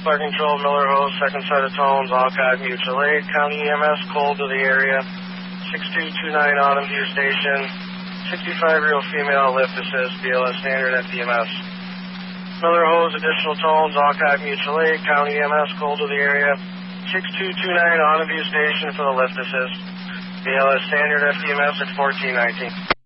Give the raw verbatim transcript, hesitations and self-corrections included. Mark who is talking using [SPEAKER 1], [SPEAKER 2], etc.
[SPEAKER 1] Fire Control, Miller Hose, second set of tones, Alcott Mutual Aid, County E M S, cold to the area, six two two nine Autumn View Station, sixty-five-year-old female, lift assist, B L S standard at D M S. Miller Hose, additional tones, Alcott Mutual Aid, County E M S, cold to the area, six two two nine Autumn View Station for the lift assist, B L S standard at D M S at fourteen nineteen.